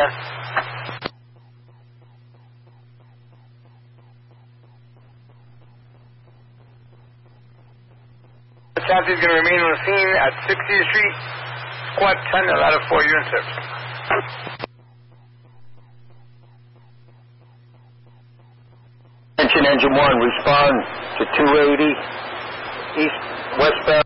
Chassis is going to remain on the scene at 60th Street, squad 10, a ladder 4, you're in service. Engine 1, respond to 280 east westbound.